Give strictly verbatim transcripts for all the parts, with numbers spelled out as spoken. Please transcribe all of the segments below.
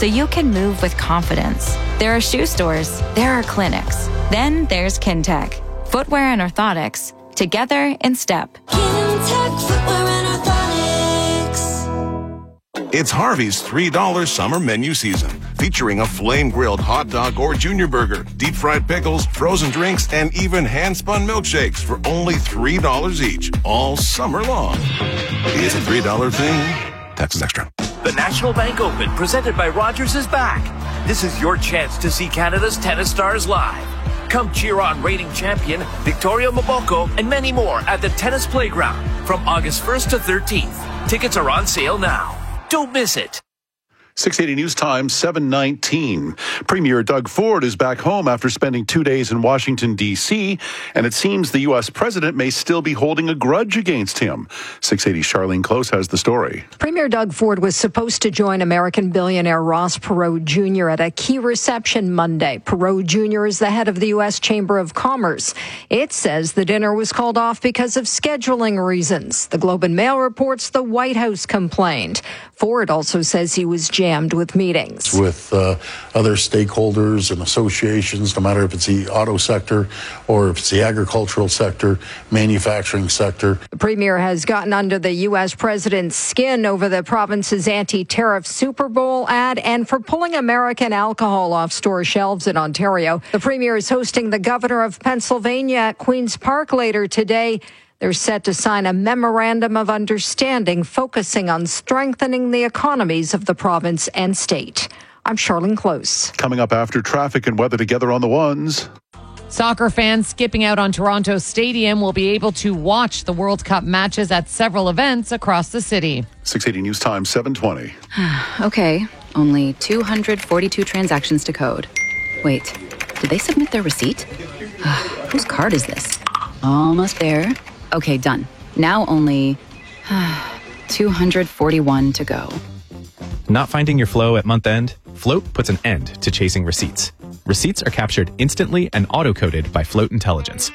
so you can move with confidence. There are shoe stores, there are clinics, then there's Kintec, footwear and orthotics, together in step. Kintec Footwear and Orthotics. It's Harvey's three dollar summer menu season, featuring a flame-grilled hot dog or junior burger, deep-fried pickles, frozen drinks, and even hand-spun milkshakes for only three dollars each, all summer long. It's a three dollar thing. Taxes extra. The National Bank Open, presented by Rogers, is back. This is your chance to see Canada's tennis stars live. Come cheer on reigning champion Victoria Mboko and many more at the Tennis Playground from August first to thirteenth. Tickets are on sale now. Don't miss it. six eighty News Time, seven nineteen. Premier Doug Ford is back home after spending two days in Washington, D C, and it seems the U S president may still be holding a grudge against him. six eighty Charlene Close has the story. Premier Doug Ford was supposed to join American billionaire Ross Perot Junior at a key reception Monday. Perot Junior is the head of the U S Chamber of Commerce. It says the dinner was called off because of scheduling reasons. The Globe and Mail reports the White House complained. Ford also says he was jammed with meetings. With uh, other stakeholders and associations, no matter if it's the auto sector or if it's the agricultural sector, manufacturing sector. The premier has gotten under the U S president's skin over the province's anti-tariff Super Bowl ad and for pulling American alcohol off store shelves in Ontario. The premier is hosting the governor of Pennsylvania at Queen's Park later today. They're set to sign a memorandum of understanding focusing on strengthening the economies of the province and state. I'm Charlene Close. Coming up after traffic and weather together on the ones. Soccer fans skipping out on Toronto Stadium will be able to watch the World Cup matches at several events across the city. six eighty News Time, seven twenty. Okay, only two hundred forty-two transactions to code. Wait, did they submit their receipt? Whose card is this? Almost there. Okay, done. Now only two hundred forty-one to go. Not finding your flow at month end? Float puts an end to chasing receipts. Receipts are captured instantly and auto-coded by Float Intelligence.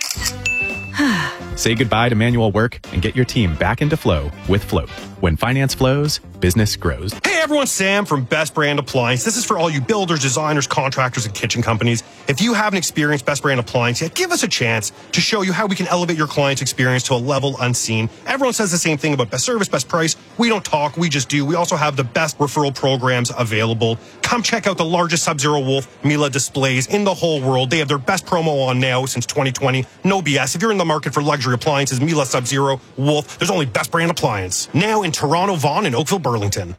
Say goodbye to manual work and get your team back into flow with Float. When finance flows, business grows. Hey everyone, Sam from Best Brand Appliance. This is for all you builders, designers, contractors, and kitchen companies. If you haven't experienced Best Brand Appliance yet, give us a chance to show you how we can elevate your client's experience to a level unseen. Everyone says the same thing about best service, best price. We don't talk, we just do. We also have the best referral programs available. Come check out the largest Sub-Zero Wolf Miele displays in the whole world. They have their best promo on now since twenty twenty. No B S. If you're in the market for luxury appliances, Miele, Sub-Zero, Wolf, there's only Best Brand Appliance. Now in Toronto, Vaughan, and Oakville, Burlington.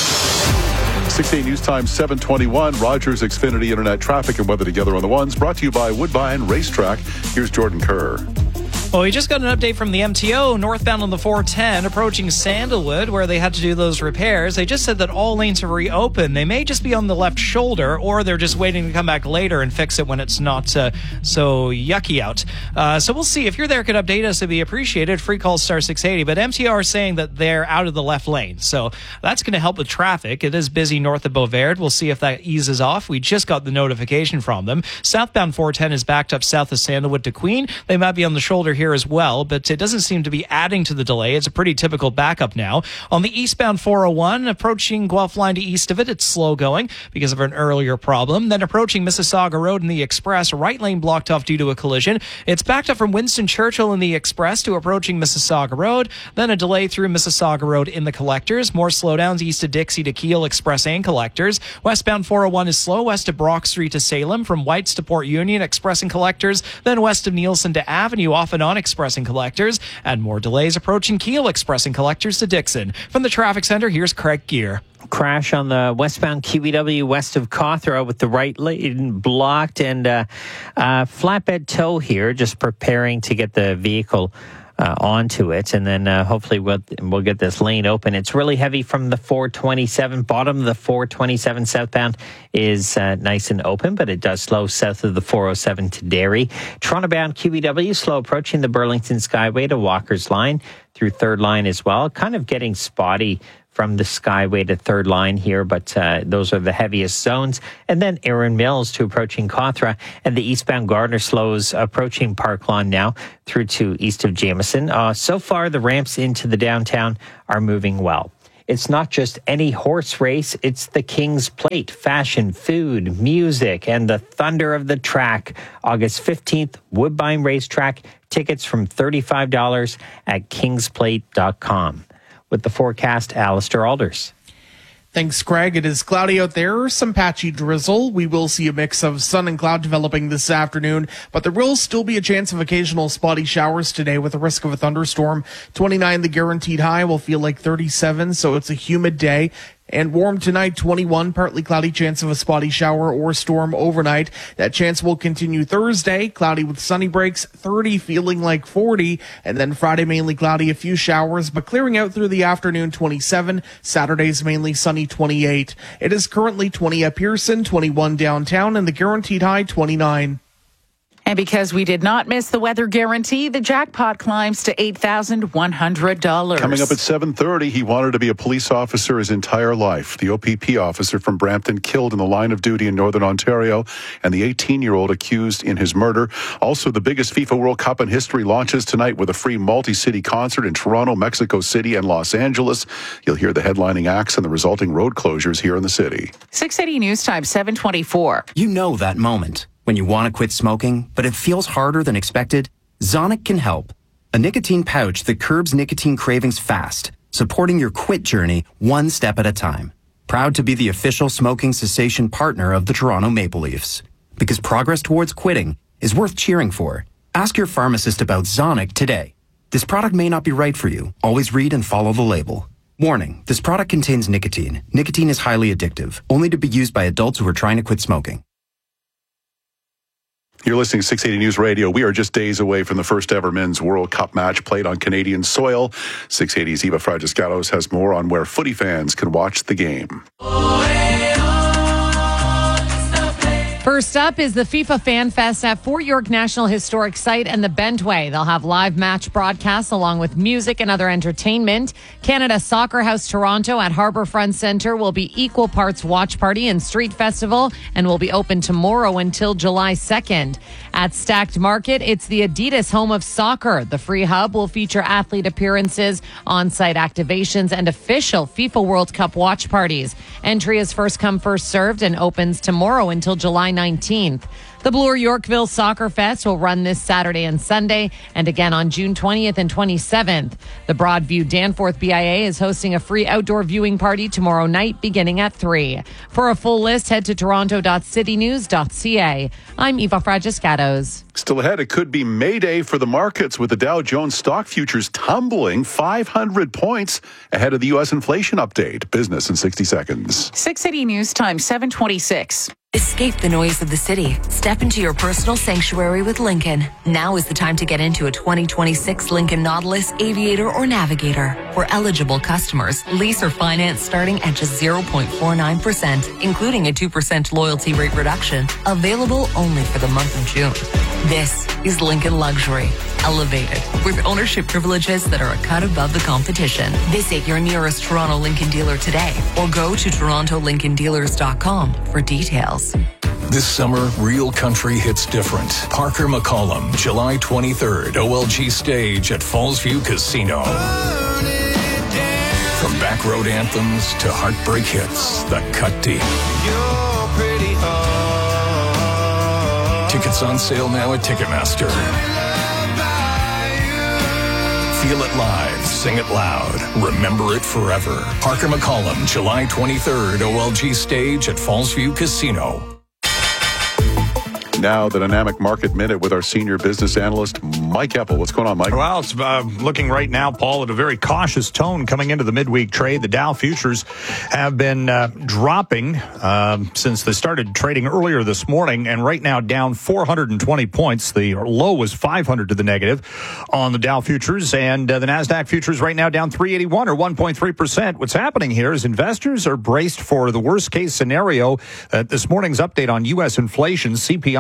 six eighty News Time, seven twenty-one. Rogers Xfinity Internet traffic and weather together on the ones. Brought to you by Woodbine Racetrack. Here's Jordan Kerr. Well, we just got an update from the M T O northbound on the four ten approaching Sandalwood where they had to do those repairs. They just said that all lanes have reopened. They may just be on the left shoulder or they're just waiting to come back later and fix it when it's not uh, so yucky out. Uh, so we'll see. If you're there, could update us. It'd be appreciated. Free call star six eighty. But M T O are saying that they're out of the left lane. So that's going to help with traffic. It is busy north of Beauvert. We'll see if that eases off. We just got the notification from them. Southbound four ten is backed up south of Sandalwood to Queen. They might be on the shoulder here as well, but it doesn't seem to be adding to the delay. It's a pretty typical backup now. On the eastbound four oh one, approaching Guelph line to east of it, it's slow going because of an earlier problem. Then approaching Mississauga Road in the Express, right lane blocked off due to a collision. It's backed up from Winston Churchill in the Express to approaching Mississauga Road. Then a delay through Mississauga Road in the Collectors. More slowdowns east of Dixie to Keele Express and Collectors. Westbound four oh one is slow west of Brock Street to Salem, from Whites to Port Union Express and Collectors. Then west of Nielsen to Avenue off and on Express and Collectors, and more delays approaching Keele Express and Collectors to Dixon. From the traffic center, here's Craig Gear. Crash on the westbound Q E W west of Cawthra with the right lane blocked, and uh, uh, flatbed tow here, just preparing to get the vehicle Uh, onto it, and then uh, hopefully we'll, we'll get this lane open. It's really heavy from the four twenty-seven. Bottom of the four twenty-seven southbound is uh, nice and open, but it does slow south of the four oh seven to Derry. Toronto-bound Q E W slow approaching the Burlington Skyway to Walker's Line through Third Line as well. Kind of getting spotty from the Skyway to Third Line here, but uh, those are the heaviest zones. And then Erin Mills to approaching Cawthra, and the eastbound Gardner slows approaching Park Lawn now through to east of Jameson. Uh, so far, the ramps into the downtown are moving well. it's not just any horse race, it's the King's Plate. Fashion, food, music, and the thunder of the track. August fifteenth, Woodbine Racetrack. Tickets from thirty-five dollars at kings plate dot com. With the forecast, Alistair Alders. Thanks, Craig. It is cloudy out there, some patchy drizzle. We will see a mix of sun and cloud developing this afternoon, but there will still be a chance of occasional spotty showers today with a risk of a thunderstorm. twenty-nine, the guaranteed high, will feel like thirty-seven, so it's a humid day. And warm tonight, twenty-one, partly cloudy, chance of a spotty shower or storm overnight. That chance will continue Thursday, cloudy with sunny breaks, thirty, feeling like forty. And then Friday, mainly cloudy, a few showers, but clearing out through the afternoon, twenty-seven. Saturday's mainly sunny, twenty-eight. It is currently twenty at Pearson, twenty-one downtown, and the guaranteed high, twenty-nine. And because we did not miss the weather guarantee, the jackpot climbs to eight thousand one hundred dollars. Coming up at seven thirty, he wanted to be a police officer his entire life. The O P P officer from Brampton killed in the line of duty in Northern Ontario, and the eighteen-year-old accused in his murder. Also, the biggest FIFA World Cup in history launches tonight with a free multi-city concert in Toronto, Mexico City, and Los Angeles. You'll hear the headlining acts and the resulting road closures here in the city. six eighty News Time, seven twenty-four. You know that moment when you want to quit smoking, but it feels harder than expected? Zonic can help. A nicotine pouch that curbs nicotine cravings fast, supporting your quit journey one step at a time. Proud to be the official smoking cessation partner of the Toronto Maple Leafs. Because progress towards quitting is worth cheering for. Ask your pharmacist about Zonic today. This product may not be right for you. Always read and follow the label. Warning, this product contains nicotine. Nicotine is highly addictive, only to be used by adults who are trying to quit smoking. You're listening to six eighty News Radio. We are just days away from the first ever Men's World Cup match played on Canadian soil. six eighty's Eva Fragiscatos has more on where footy fans can watch the game. First up is the FIFA Fan Fest at Fort York National Historic Site and the Bentway. They'll have live match broadcasts along with music and other entertainment. Canada Soccer House Toronto at Harbourfront Centre will be equal parts watch party and street festival and will be open tomorrow until July second. At Stacked Market, it's the Adidas Home of Soccer. The free hub will feature athlete appearances, on-site activations, and official FIFA World Cup watch parties. Entry is first come, first served and opens tomorrow until July nineteenth. The Bloor Yorkville Soccer Fest will run this Saturday and Sunday, and again on June twentieth and twenty-seventh. The Broadview Danforth B I A is hosting a free outdoor viewing party tomorrow night beginning at three. For a full list, head to toronto dot city news dot c a. I'm Eva Fragiscatos. Still ahead, it could be May Day for the markets with the Dow Jones stock futures tumbling five hundred points ahead of the U S inflation update. Business in sixty seconds. six eighty News Time, seven twenty-six. Escape the noise of the city. Step into your personal sanctuary with Lincoln. Now is the time to get into a twenty twenty-six Lincoln Nautilus, Aviator, or Navigator. For eligible customers, lease or finance starting at just zero point four nine percent, including a two percent loyalty rate reduction. Available only for the month of June. This is Lincoln Luxury, elevated, with ownership privileges that are a cut above the competition. Visit your nearest Toronto Lincoln dealer today or go to toronto lincoln dealers dot com for details. This summer, real country hits different. Parker McCollum, July twenty-third, O L G stage at Fallsview Casino. From back road anthems to heartbreak hits that cut deep. Tickets on sale now at Ticketmaster. Feel it live, sing it loud, remember it forever. Parker McCollum, July twenty-third, O L G stage at Fallsview Casino. Now, the Dynamic Market Minute with our senior business analyst, Mike Eppel. What's going on, Mike? Well, it's uh, looking right now, Paul, at a very cautious tone coming into the midweek trade. The Dow futures have been uh, dropping uh, since they started trading earlier this morning, and right now down four hundred twenty points. The low was five hundred to the negative on the Dow futures, and uh, the NASDAQ futures right now down three eighty-one or one point three percent. What's happening here is investors are braced for the worst-case scenario. Uh, this morning's update on U S inflation, C P I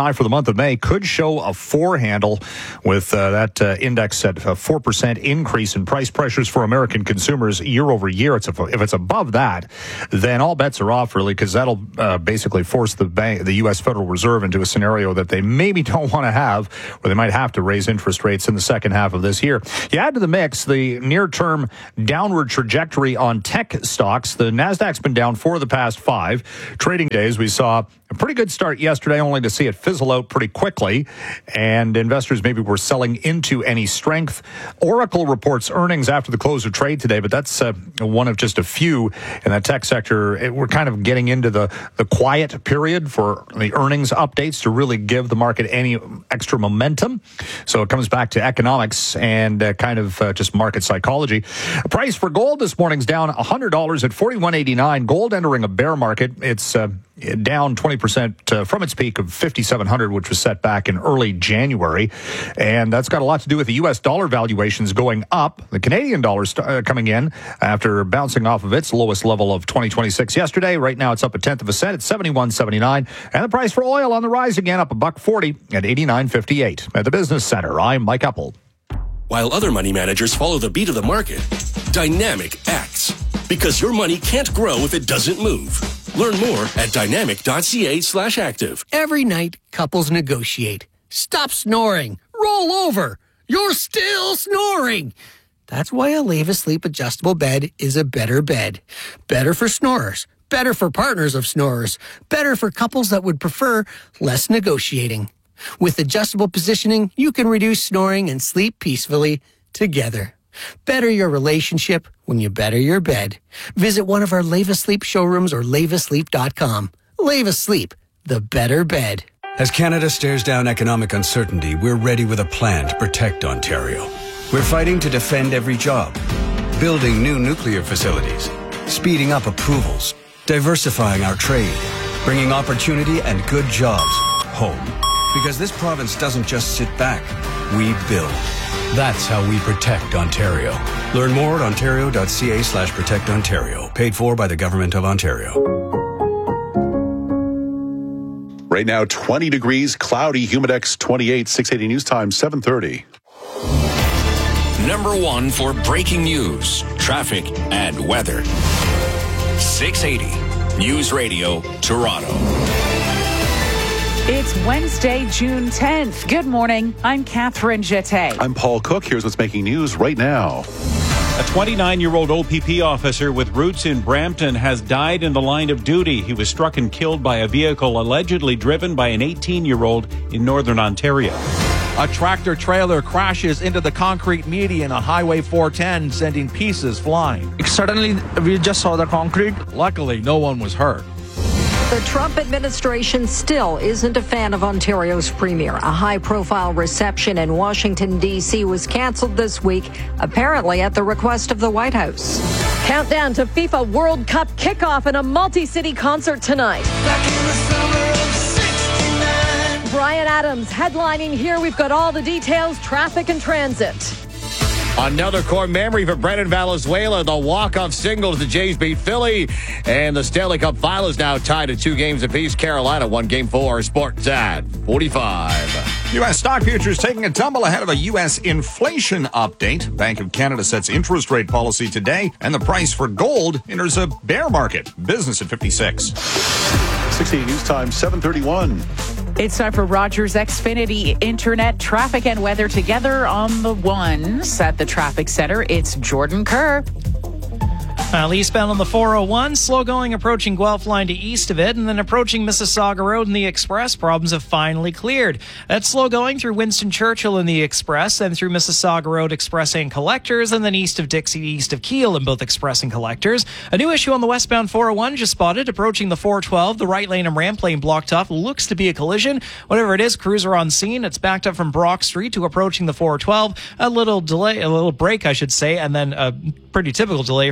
five for the month of May could show a four handle with uh, that uh, index at a four percent increase in price pressures for American consumers year over year. It's a, if it's above that, then all bets are off, really, because that'll uh, basically force the bank, the U S Federal Reserve into a scenario that they maybe don't want to have, where they might have to raise interest rates in the second half of this year. You add to the mix the near-term downward trajectory on tech stocks. The Nasdaq's been down four of the past five trading days. We saw a pretty good start yesterday, only to see it fizzle out pretty quickly, and investors maybe were selling into any strength. Oracle reports earnings after the close of trade today, but that's uh, one of just a few in that tech sector. It, we're kind of getting into the, the quiet period for the earnings updates to really give the market any extra momentum. So it comes back to economics and uh, kind of uh, just market psychology. Price for gold this morning's down one hundred dollars at forty-one eighty-nine. Gold entering a bear market. It's uh, down twenty percent uh, from its peak of fifty-seven hundred, which was set back in early January. And that's got a lot to do with the U S dollar valuations going up. The Canadian dollar st- uh, coming in after bouncing off of its lowest level of twenty twenty-six yesterday. Right now it's up a tenth of a cent at seventy-one seventy-nine. And the price for oil on the rise again, up a buck forty at eighty-nine fifty-eight. At the Business Center, I'm Mike Uppel. While other money managers follow the beat of the market, Dynamic acts. Because your money can't grow if it doesn't move. Learn more at dynamic.ca slash active. Every night, couples negotiate. Stop snoring. Roll over. You're still snoring. That's why a Leva Sleep adjustable bed is a better bed. Better for snorers. Better for partners of snorers. Better for couples that would prefer less negotiating. With adjustable positioning, you can reduce snoring and sleep peacefully together. Better your relationship when you better your bed. Visit one of our Leva Sleep showrooms or leva sleep dot com. Leva Sleep, the better bed. As Canada stares down economic uncertainty, we're ready with a plan to protect Ontario. We're fighting to defend every job, building new nuclear facilities, speeding up approvals, diversifying our trade, bringing opportunity and good jobs home. Because this province doesn't just sit back, we build. That's how we protect Ontario. Learn more at ontario.ca slash protect Ontario. Paid for by the Government of Ontario. Right now, twenty degrees, cloudy, Humidex twenty-eight, six eighty News Time, seven thirty. Number one for breaking news, traffic, and weather. six eighty News Radio, Toronto. It's Wednesday, June tenth. Good morning. I'm Catherine Jeté. I'm Paul Cook. Here's what's making news right now. A twenty-nine-year-old O P P officer with roots in Brampton has died in the line of duty. He was struck and killed by a vehicle allegedly driven by an eighteen-year-old in northern Ontario. A tractor-trailer crashes into the concrete median on Highway four ten, sending pieces flying. Suddenly, we just saw the concrete. Luckily, no one was hurt. The Trump administration still isn't a fan of Ontario's premier. A high-profile reception in Washington, D C was canceled this week, apparently at the request of the White House. Countdown to FIFA World Cup kickoff and a multi-city concert tonight. Brian Adams headlining here. We've got all the details, traffic and transit. Another core memory for Brendan Valenzuela. The walk-off single as the Jays beat Philly. And the Stanley Cup final is now tied at two games apiece. Carolina won game four. Sports at forty-five. U S stock futures taking a tumble ahead of a U S inflation update. Bank of Canada sets interest rate policy today. And the price for gold enters a bear market. Business at fifty-six. sixty News Time, seven thirty-one. It's time for Rogers Xfinity Internet traffic and weather together on the ones at the traffic center. It's Jordan Kerr. Uh, eastbound on the four oh one, slow going approaching Guelph line to east of it, and then approaching Mississauga Road in the Express. Problems have finally cleared. That's slow going through Winston Churchill in the Express, and through Mississauga Road Express and Collectors, and then east of Dixie, east of Keele in both Express and Collectors. A new issue on the westbound four oh one just spotted approaching the four twelve. The right lane and ramp lane blocked off. Looks to be a collision. Whatever it is, crews are on scene. It's backed up from Brock Street to approaching the four twelve. A little delay, a little break, I should say, and then a pretty typical delay from the four twelve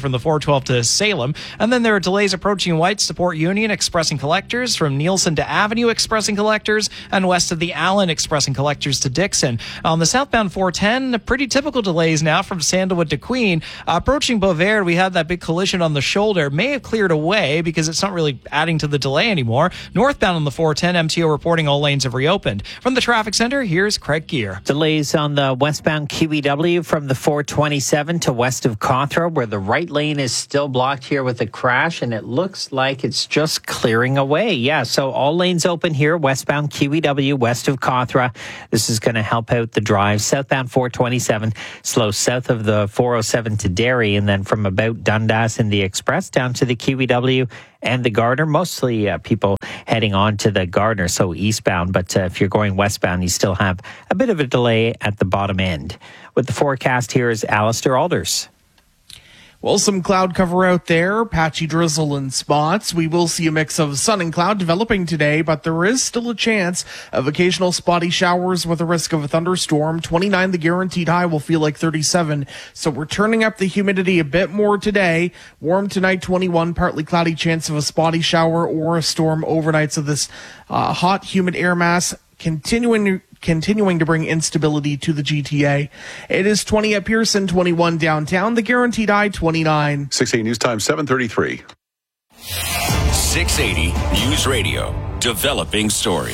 twelve to Salem. And then there are delays approaching White Support Union expressing collectors from Nielsen to Avenue expressing collectors, and west of the Allen expressing collectors to Dixon. On the southbound four ten, pretty typical delays now from Sandalwood to Queen. Uh, approaching Beauvais, we had that big collision on the shoulder. May have cleared away because it's not really adding to the delay anymore. Northbound on the four ten, M T O reporting all lanes have reopened. From the traffic center, here's Craig Gear. Delays on the westbound Q E W from the four twenty-seven to west of Cawthra, where the right lane is still blocked here with a crash, and it looks like it's just clearing away. Yeah, so all lanes open here, westbound Q E W, west of Cawthra. This is going to help out the drive. Southbound four twenty-seven, slow south of the four oh seven to Derry, and then from about Dundas in the Express down to the Q E W and the Gardner. Mostly uh, people heading on to the Gardner, so eastbound. But uh, if you're going westbound, you still have a bit of a delay at the bottom end. With the forecast, here is Alistair Alders. Well, some cloud cover out there, patchy drizzle in spots. We will see a mix of sun and cloud developing today, but there is still a chance of occasional spotty showers with a risk of a thunderstorm. twenty-nine, the guaranteed high, will feel like thirty-seven. So we're turning up the humidity a bit more today. Warm tonight, twenty-one, partly cloudy, chance of a spotty shower or a storm overnight. So this uh, hot, humid air mass continuing to continuing to bring instability to the G T A. It is twenty at Pearson, twenty-one downtown. The guaranteed high, twenty-nine. six eighty News Time, seven thirty-three. six eighty News Radio. Developing story.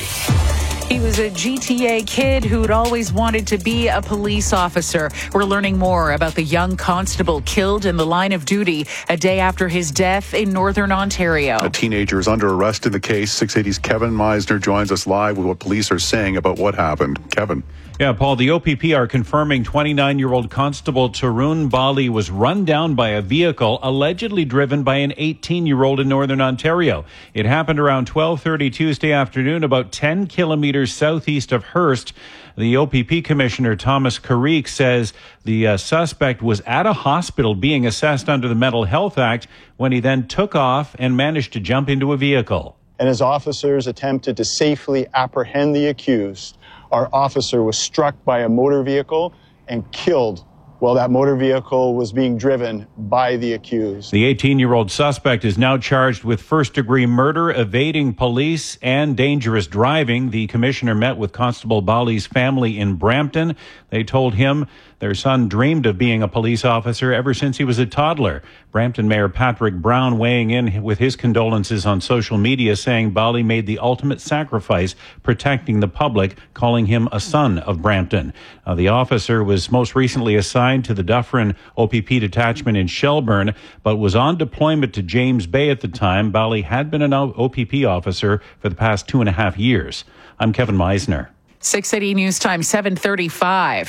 He was a G T A kid who'd always wanted to be a police officer. We're learning more about the young constable killed in the line of duty a day after his death in Northern Ontario. A teenager is under arrest in the case. six eighty's Kevin Meisner joins us live with what police are saying about what happened. Kevin. Yeah, Paul, the O P P are confirming twenty-nine-year-old Constable Tarun Bali was run down by a vehicle allegedly driven by an eighteen-year-old in Northern Ontario. It happened around twelve thirty Tuesday afternoon, about ten kilometers southeast of Hearst. The O P P Commissioner, Thomas Carrique, says the uh, suspect was at a hospital being assessed under the Mental Health Act when he then took off and managed to jump into a vehicle. And as officers attempted to safely apprehend the accused, our officer was struck by a motor vehicle and killed while that motor vehicle was being driven by the accused. The eighteen-year-old suspect is now charged with first-degree murder, evading police, and dangerous driving. The commissioner met with Constable Bali's family in Brampton. They told him their son dreamed of being a police officer ever since he was a toddler. Brampton Mayor Patrick Brown weighing in with his condolences on social media, saying Bali made the ultimate sacrifice protecting the public, calling him a son of Brampton. Uh, the officer was most recently assigned to the Dufferin O P P detachment in Shelburne, but was on deployment to James Bay at the time. Bali had been an O P P officer for the past two and a half years. I'm Kevin Meisner. six eighty News Time, seven thirty-five.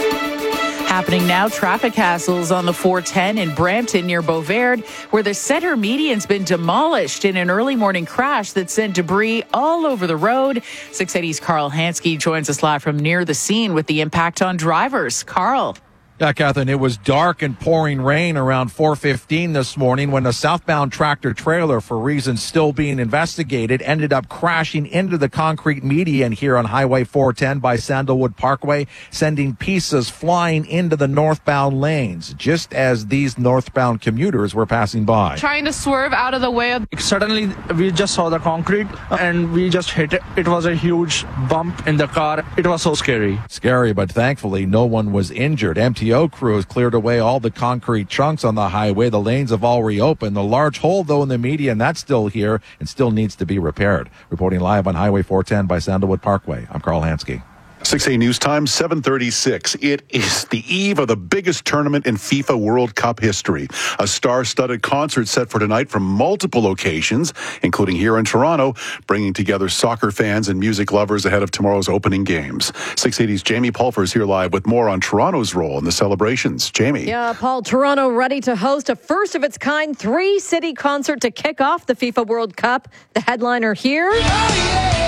Happening now, traffic hassles on the four ten in Brampton near Beauvais, where the center median's been demolished in an early morning crash that sent debris all over the road. six eighty's Carl Hansky joins us live from near the scene with the impact on drivers. Carl. Yeah, Catherine, it was dark and pouring rain around four fifteen this morning when a southbound tractor trailer, for reasons still being investigated, ended up crashing into the concrete median here on Highway four ten by Sandalwood Parkway, sending pieces flying into the northbound lanes, just as these northbound commuters were passing by. Trying to swerve out of the way. Suddenly, we just saw the concrete and we just hit it. It was a huge bump in the car. It was so scary. Scary, but thankfully no one was injured. M T O crews cleared away all the concrete chunks on the highway. The lanes have all reopened. The large hole, though, in the median, that's still here and still needs to be repaired. Reporting live on Highway four ten by Sandalwood Parkway, I'm Carl Hansky. six eighty News Time, seven thirty-six. It is the eve of the biggest tournament in FIFA World Cup history. A star-studded concert set for tonight from multiple locations, including here in Toronto, bringing together soccer fans and music lovers ahead of tomorrow's opening games. six eighty's Jamie Pulfer is here live with more on Toronto's role in the celebrations. Jamie. Yeah, Paul, Toronto ready to host a first-of-its-kind three-city concert to kick off the FIFA World Cup. The headliner here. Oh, yeah.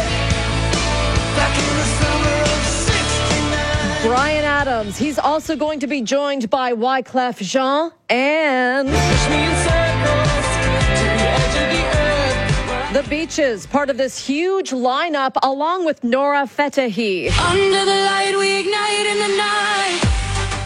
Bryan Adams. He's also going to be joined by Wyclef Jean and The Beaches, part of this huge lineup, along with Nora Fatahi. Under the light, we ignite in the night.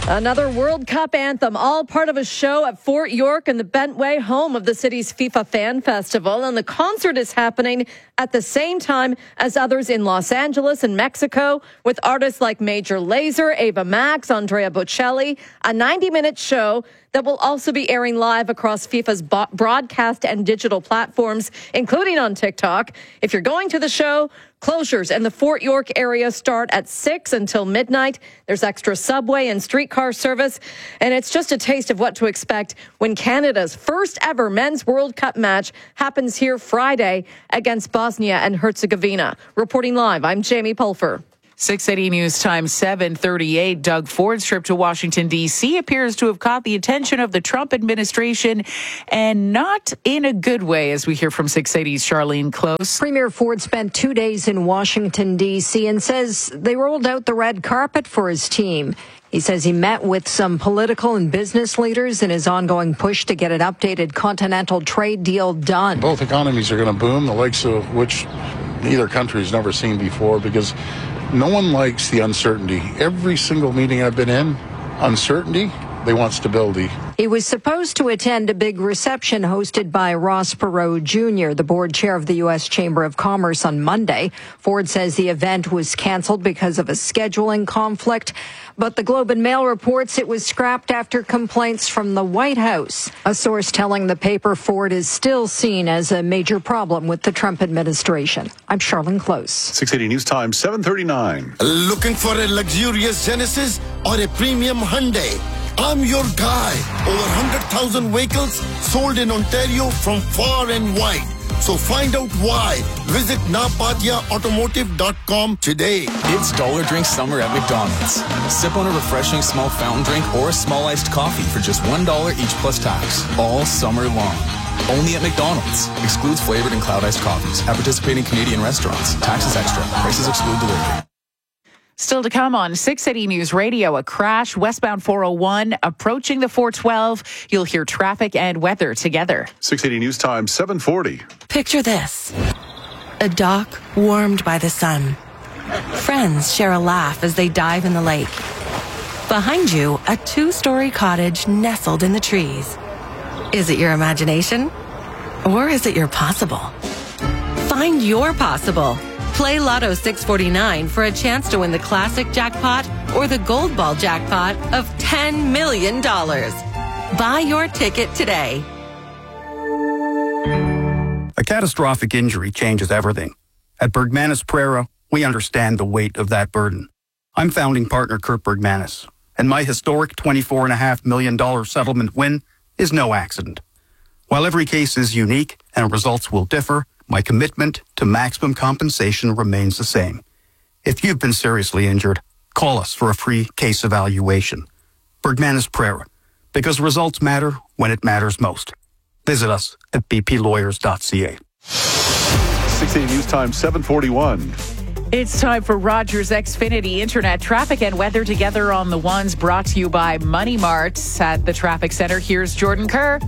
Another World Cup anthem, all part of a show at Fort York and the Bentway, home of the city's FIFA Fan Festival. And the concert is happening at the same time as others in Los Angeles and Mexico, with artists like Major Lazer, Ava Max, Andrea Bocelli. A ninety-minute show that will also be airing live across FIFA's bo- broadcast and digital platforms, including on TikTok. If you're going to the show, closures in the Fort York area start at six until midnight. There's extra subway and streetcar service, and it's just a taste of what to expect when Canada's first ever Men's World Cup match happens here Friday against Bosnia and Herzegovina. Reporting live, I'm Jamie Pulfer. six eighty News Time seven thirty-eight. Doug Ford's trip to Washington, D C appears to have caught the attention of the Trump administration, and not in a good way, as we hear from six eighty's Charlene Close. Premier Ford spent two days in Washington, D C and says they rolled out the red carpet for his team. He says he met with some political and business leaders in his ongoing push to get an updated continental trade deal done. Both economies are going to boom, the likes of which neither country has never seen before, because no one likes the uncertainty. Every single meeting I've been in, uncertainty, they want stability. He was supposed to attend a big reception hosted by Ross Perot Junior, the board chair of the U S Chamber of Commerce, on Monday. Ford says the event was canceled because of a scheduling conflict, but the Globe and Mail reports it was scrapped after complaints from the White House. A source telling the paper Ford is still seen as a major problem with the Trump administration. I'm Charlene Close. six eighty News Time, seven thirty-nine. Looking for a luxurious Genesis or a premium Hyundai? I'm your guy. Over one hundred thousand vehicles sold in Ontario from far and wide. So find out why. Visit napatia automotive dot com today. It's Dollar Drink Summer at McDonald's. Sip on a refreshing small fountain drink or a small iced coffee for just one dollar each plus tax. All summer long. Only at McDonald's. Excludes flavored and cloud iced coffees. At participating Canadian restaurants. Taxes extra. Prices exclude delivery. Still to come on six eighty News Radio, a crash westbound four oh one approaching the four twelve. You'll hear traffic and weather together. six eighty News Time, seven forty. Picture this. A dock warmed by the sun. Friends share a laugh as they dive in the lake. Behind you, a two-story cottage nestled in the trees. Is it your imagination? Or is it your possible? Find your possible. Play Lotto six forty-nine for a chance to win the classic jackpot or the gold ball jackpot of ten million dollars. Buy your ticket today. A catastrophic injury changes everything. At Bergmanis Prera, we understand the weight of that burden. I'm founding partner Kurt Bergmanis, and my historic twenty-four point five million dollars settlement win is no accident. While every case is unique and results will differ, my commitment to maximum compensation remains the same. If you've been seriously injured, call us for a free case evaluation. Bergmanis Prera, because results matter when it matters most. Visit us at b p lawyers dot c a. six eighty News Time, seven forty-one. It's time for Rogers Xfinity Internet traffic and weather together on the ones, brought to you by Money Mart. At the traffic center, here's Jordan Kerr.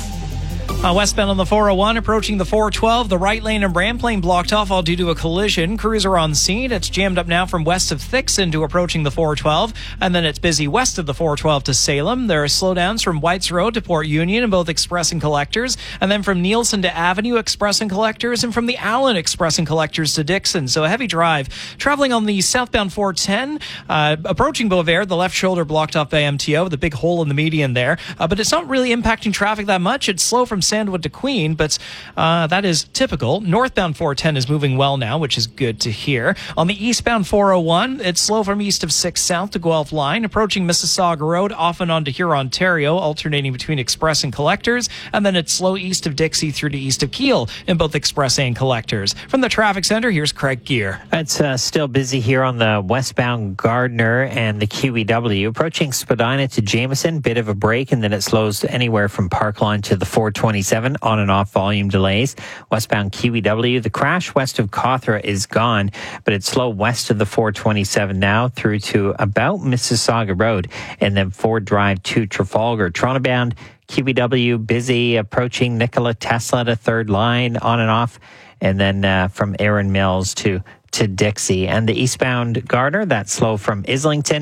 Uh, westbound on the four oh one, approaching the four twelve. The right lane in Bramplain blocked off all due to a collision. Crews are on scene. It's jammed up now from west of Thixon to approaching the four twelve. And then it's busy west of the four twelve to Salem. There are slowdowns from Whites Road to Port Union in both Express and Collectors. And then from Nielsen to Avenue Express and Collectors. And from the Allen Express and Collectors to Dixon. So a heavy drive. Traveling on the southbound four ten, uh, approaching Beauvert, the left shoulder blocked off by M T O, the big hole in the median there. Uh, but it's not really impacting traffic that much. It's slow from Sandwood to Queen, but uh, that is typical. Northbound four ten is moving well now, which is good to hear. On the eastbound four oh one, it's slow from east of six South to Guelph Line, approaching Mississauga Road, off and on to Huron, Ontario, alternating between Express and Collectors, and then it's slow east of Dixie through to east of Kiel in both Express and Collectors. From the traffic center, here's Craig Gear. It's uh, still busy here on the westbound Gardner and the Q E W, approaching Spadina to Jameson, bit of a break, and then it slows anywhere from Parkline to the four twenty-seven. On and off volume delays. Westbound Q E W, the crash west of Cawthra is gone, but it's slow west of the four twenty-seven now through to about Mississauga Road, and then Ford Drive to Trafalgar. Toronto bound Q E W busy approaching Nikola Tesla to third line, on and off, and then uh, from Erin Mills to to Dixie. And the eastbound Gardner, that's slow from Islington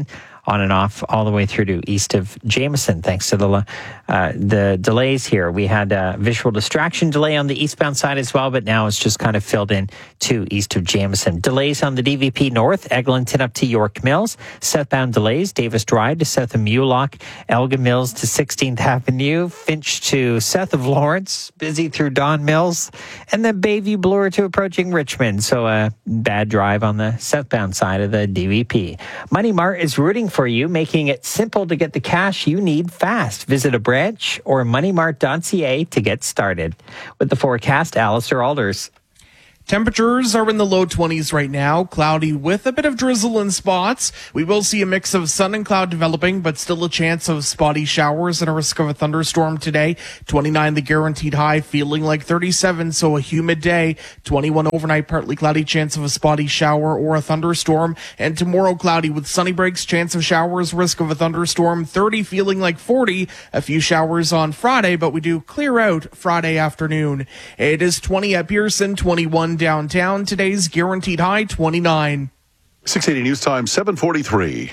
on and off all the way through to east of Jameson, thanks to the uh, the delays here. We had a visual distraction delay on the eastbound side as well, but now it's just kind of filled in to east of Jameson. Delays on the D V P North, Eglinton up to York Mills. Southbound delays, Davis Drive to south of Mulock, Elgin Mills to sixteenth Avenue, Finch to south of Lawrence, busy through Don Mills, and then Bayview Bloor to approaching Richmond. So a bad drive on the southbound side of the D V P. Money Mart is rooting for you, making it simple to get the cash you need fast. Visit a branch or money mart dot c a to get started. With the forecast, Alistair Alders. Temperatures are in the low twenties right now, cloudy with a bit of drizzle in spots. We will see a mix of sun and cloud developing, but still a chance of spotty showers and a risk of a thunderstorm today. twenty-nine the guaranteed high, feeling like thirty-seven, so a humid day. twenty-one overnight, partly cloudy, chance of a spotty shower or a thunderstorm. And tomorrow cloudy with sunny breaks, chance of showers, risk of a thunderstorm. thirty, feeling like forty. A few showers on Friday, but we do clear out Friday afternoon. It is twenty at Pearson, twenty-one downtown. Today's guaranteed high, twenty-nine. six eighty News Time, seven forty-three.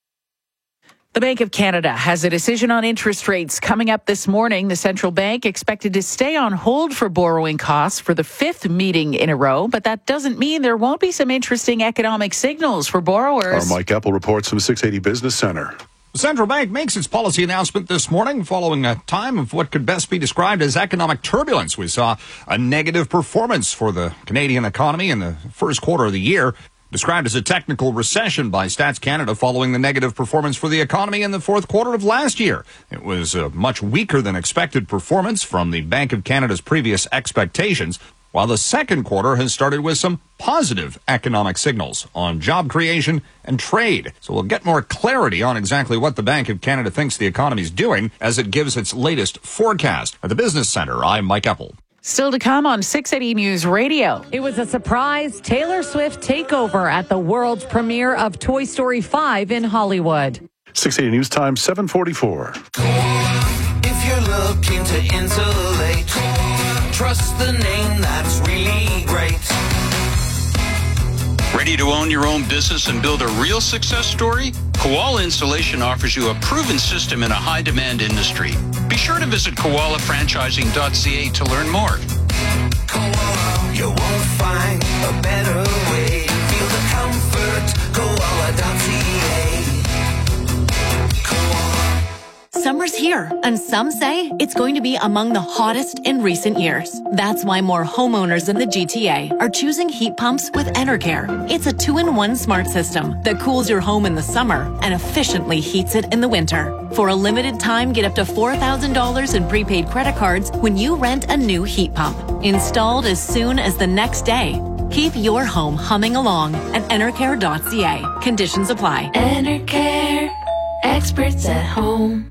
The Bank of Canada has a decision on interest rates coming up this morning. The central bank expected to stay on hold for borrowing costs for the fifth meeting in a row, but that doesn't mean there won't be some interesting economic signals for borrowers. Our Mike Epple reports from six eighty Business Center. The central bank makes its policy announcement this morning following a time of what could best be described as economic turbulence. We saw a negative performance for the Canadian economy in the first quarter of the year, described as a technical recession by Stats Canada following the negative performance for the economy in the fourth quarter of last year. It was a much weaker than expected performance from the Bank of Canada's previous expectations, while the second quarter has started with some positive economic signals on job creation and trade. So we'll get more clarity on exactly what the Bank of Canada thinks the economy is doing as it gives its latest forecast. At the Business Center, I'm Mike Epple. Still to come on six eighty News Radio. It was a surprise Taylor Swift takeover at the world's premiere of Toy Story five in Hollywood. six eighty News Time, seven forty-four. If you're looking to insulate, trust the name that's really great. Ready to own your own business and build a real success story? Koala Installation offers you a proven system in a high-demand industry. Be sure to visit koala franchising dot c a to learn more. Koala, you won't find a better way to feel the comfort. koala dot c a. Summer's here, and some say it's going to be among the hottest in recent years. That's why more homeowners in the G T A are choosing heat pumps with Enercare. It's a two-in-one smart system that cools your home in the summer and efficiently heats it in the winter. For a limited time, get up to four thousand dollars in prepaid credit cards when you rent a new heat pump. Installed as soon as the next day. Keep your home humming along at Enercare dot c a. Conditions apply. Enercare, experts at home.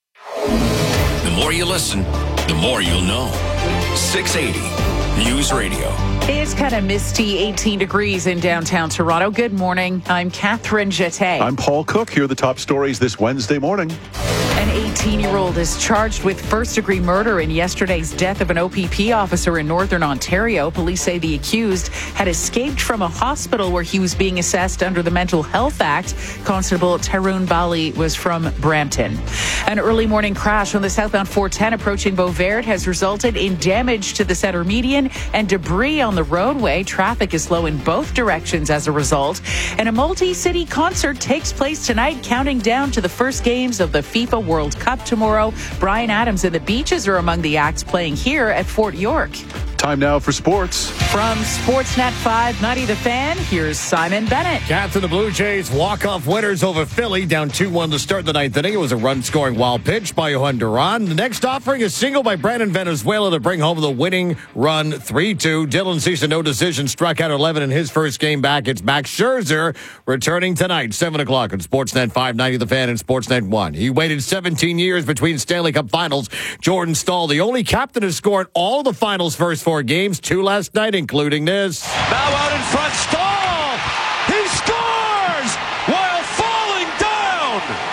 The more you listen, the more you'll know. six eighty News Radio. It's kind of misty, eighteen degrees in downtown Toronto. Good morning. I'm Catherine Jeté. I'm Paul Cook. Here are the top stories this Wednesday morning. An eighteen-year-old is charged with first-degree murder in yesterday's death of an O P P officer in Northern Ontario. Police say the accused had escaped from a hospital where he was being assessed under the Mental Health Act. Constable Tarun Bali was from Brampton. An early morning crash on the southbound four ten approaching Beauvert has resulted in damage to the center median and debris on the roadway. Traffic is slow in both directions as a result. And a multi-city concert takes place tonight, counting down to the first games of the FIFA World Cup tomorrow. Bryan Adams and the Beaches are among the acts playing here at Fort York. Time now for sports. From Sportsnet five ninety The Fan, here's Simon Bennett. Cats and the Blue Jays walk-off winners over Philly, down two one to start the ninth inning. It was a run-scoring wild pitch by Johan Duran. The next offering, a single by Brandon Venezuela to bring home the winning run three two. Dylan Cease, no decision, struck out eleven in his first game back. It's Max Scherzer returning tonight, seven o'clock on Sportsnet five ninety The Fan and Sportsnet one. He waited seventeen years between Stanley Cup finals. Jordan Staal, the only captain to score in all of the finals' first four games, two last night, including this. Now out in front, Staal! He scores while falling down!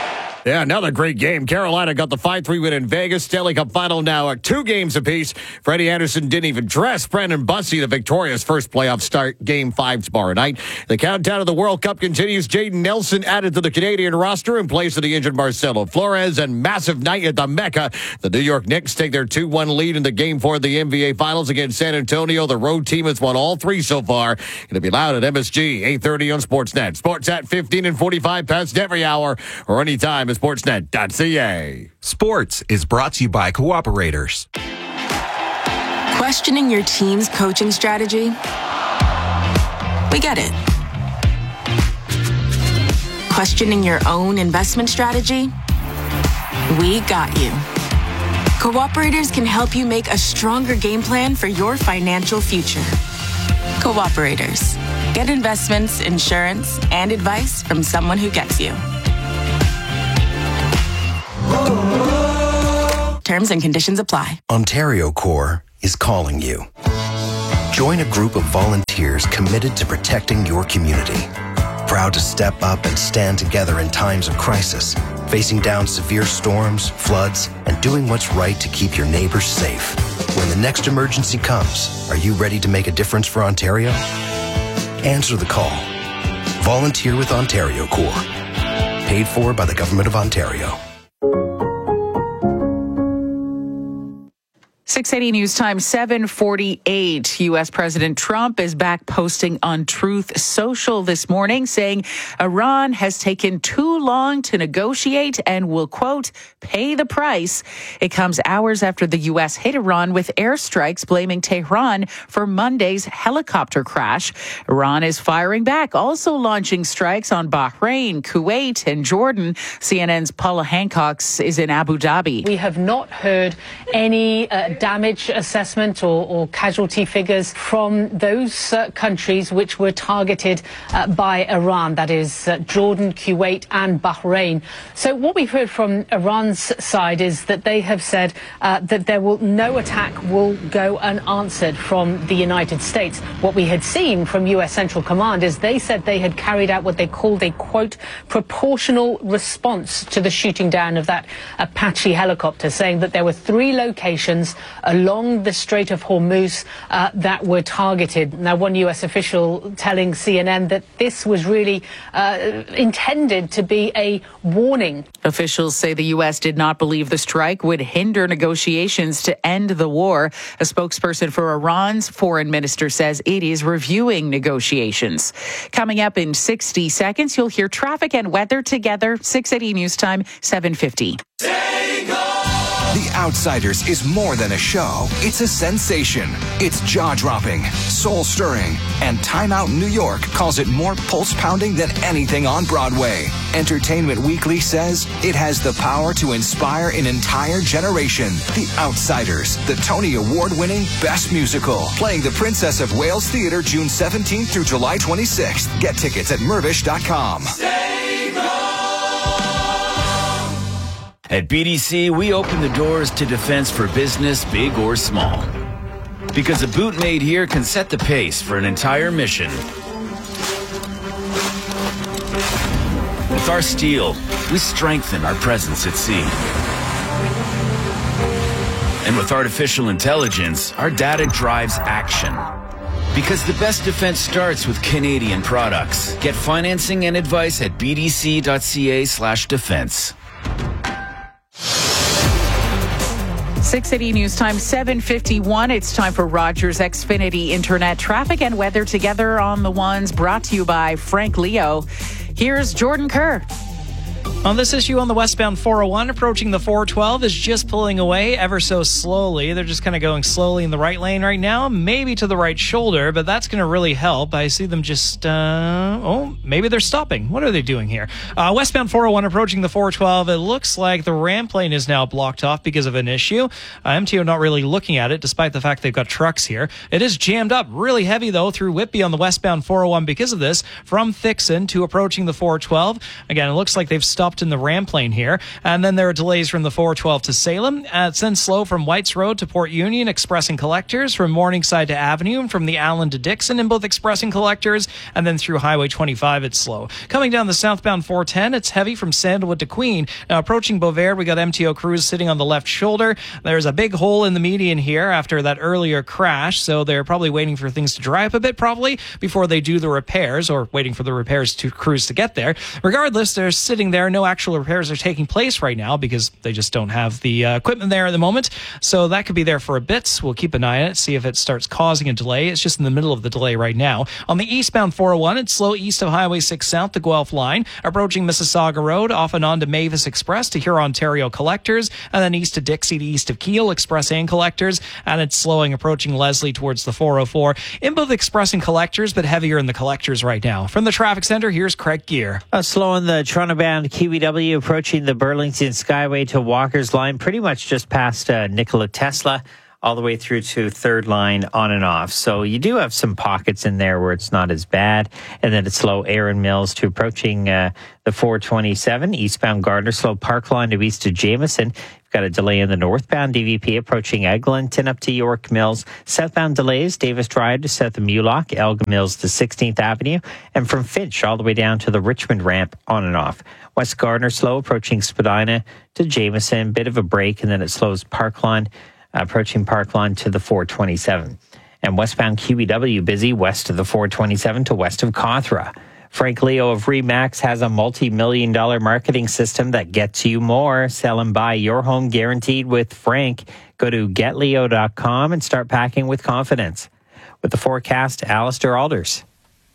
Yeah, another great game. Carolina got the five three win in Vegas. Stanley Cup final now at two games apiece. Freddie Anderson didn't even dress Brendan Bussey, the victorious first playoff start, game five tomorrow night. The countdown of the World Cup continues. Jaden Nelson added to the Canadian roster in place of the injured Marcelo Flores, and massive night at the Mecca. The New York Knicks take their two one lead in the game four of the N B A Finals against San Antonio. The road team has won all three so far. It'll be loud at M S G, eight thirty on Sportsnet. Sportsnet fifteen and forty-five past every hour or anytime at sportsnet dot c a. Sports is brought to you by Cooperators. Questioning your team's coaching strategy? We get it. Questioning your own investment strategy? We got you. Cooperators can help you make a stronger game plan for your financial future. Cooperators. Get investments, insurance, and advice from someone who gets you. Terms and conditions apply. Ontario Corps is calling you. Join a group of volunteers committed to protecting your community. Proud to step up and stand together in times of crisis, facing down severe storms, floods, and doing what's right to keep your neighbors safe. When the next emergency comes, are you ready to make a difference for Ontario? Answer the call. Volunteer with Ontario Corps. Paid for by the Government of Ontario. six eighty News Time, seven forty-eight. U S. President Trump is back posting on Truth Social this morning, saying Iran has taken too long to negotiate and will, quote, pay the price. It comes hours after the U S hit Iran with airstrikes, blaming Tehran for Monday's helicopter crash. Iran is firing back, also launching strikes on Bahrain, Kuwait, and Jordan. C N N's Paula Hancock is in Abu Dhabi. We have not heard any uh, damage assessment or, or casualty figures from those uh, countries which were targeted uh, by Iran, that is uh, Jordan, Kuwait and Bahrain. So what we've heard from Iran's side is that they have said uh, that there will no attack will go unanswered from the United States. What we had seen from U S Central Command is they said they had carried out what they called a, quote, proportional response to the shooting down of that Apache helicopter, saying that there were three locations along the Strait of Hormuz uh, that were targeted. Now, one U S official telling C N N that this was really uh, intended to be a warning. Officials say the U S did not believe the strike would hinder negotiations to end the war. A spokesperson for Iran's foreign minister says it is reviewing negotiations. Coming up in sixty seconds, you'll hear traffic and weather together. six eighty News Time, seven fifty. The Outsiders is more than a show. It's a sensation. It's jaw-dropping, soul-stirring, and Time Out New York calls it more pulse-pounding than anything on Broadway. Entertainment Weekly says it has the power to inspire an entire generation. The Outsiders, the Tony Award-winning Best Musical, playing the Princess of Wales Theatre June seventeenth through July twenty-sixth. Get tickets at mervish dot com. At B D C, we open the doors to defense for business, big or small. Because a boot made here can set the pace for an entire mission. With our steel, we strengthen our presence at sea. And with artificial intelligence, our data drives action. Because the best defense starts with Canadian products. Get financing and advice at b d c dot c a slash defense. six eighty News Time, seven fifty-one. It's time for Rogers Xfinity Internet traffic and weather together on the ones, brought to you by Frank Leo. Here's Jordan Kerr. On this issue on the westbound four oh one, approaching the four twelve is just pulling away ever so slowly. They're just kind of going slowly in the right lane right now, maybe to the right shoulder, but that's going to really help. I see them just, uh, oh, maybe they're stopping. What are they doing here? Uh, westbound four oh one approaching the four twelve. It looks like the ramp lane is now blocked off because of an issue. Uh, M T O not really looking at it, despite the fact they've got trucks here. It is jammed up really heavy, though, through Whitby on the westbound four oh one because of this, from Thixon to approaching the four twelve. Again, it looks like they've stopped in the ramp lane here. And then there are delays from the four twelve to Salem. Uh, it's then slow from Whites Road to Port Union, expressing collectors, from Morningside to Avenue, and from the Allen to Dixon in both expressing collectors. And then through Highway twenty-five, it's slow. Coming down the southbound four ten, it's heavy from Sandalwood to Queen. Now approaching Beauvais, we got M T O crews sitting on the left shoulder. There's a big hole in the median here after that earlier crash, so they're probably waiting for things to dry up a bit probably before they do the repairs, or waiting for the repairs to crews to get there. Regardless, they're sitting there. No actual repairs are taking place right now because they just don't have the uh, equipment there at the moment. So that could be there for a bit. We'll keep an eye on it, see if it starts causing a delay. It's just in the middle of the delay right now. On the eastbound four oh one, it's slow east of Highway six South, the Guelph line, approaching Mississauga Road, off and on to Mavis Express to Huron-Ontario collectors, and then east to Dixie to east of Kiel, express and collectors, and it's slowing approaching Leslie towards the four oh four in both express and collectors, but heavier in the collectors right now. From the traffic center, here's Craig Gear. Uh, slow on the Toronto-bound Kiwi W, approaching the Burlington Skyway to Walker's Line, pretty much just past uh, Nikola Tesla, all the way through to third line on and off. So you do have some pockets in there where it's not as bad. And then it's slow Aaron Mills to approaching uh, the four twenty-seven, eastbound Gardner, slow Park Line to east to Jameson. You've got a delay in the northbound D V P approaching Eglinton up to York Mills. Southbound delays, Davis Drive to south of Mulock, Elgin Mills to sixteenth Avenue, and from Finch all the way down to the Richmond ramp on and off. West Gardner slow approaching Spadina to Jameson, bit of a break, and then it slows Parkline, approaching Parkline to the four twenty-seven. And westbound Q E W busy west of the four twenty-seven to west of Cawthra. Frank Leo of Remax has a multi-million dollar marketing system that gets you more. Sell and buy your home guaranteed with Frank. Go to get leo dot com and start packing with confidence. With the forecast, Alistair Alders.